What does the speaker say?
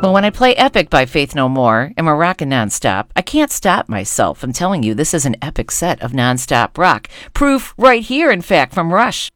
Well, when I play Epic by Faith No More and we're rocking nonstop, I can't stop myself. I'm telling you, this is an epic set of nonstop rock. Proof right here, in fact, from Rush.